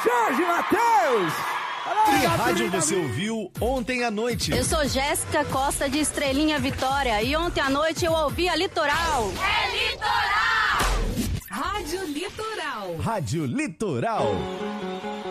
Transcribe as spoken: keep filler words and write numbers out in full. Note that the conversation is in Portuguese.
Jorge Matheus! Que rádio você ouviu ontem à noite? Eu sou Jéssica Costa de Estrelinha Vitória e ontem à noite eu ouvi a Litoral. É Litoral! Rádio Litoral. Rádio Litoral.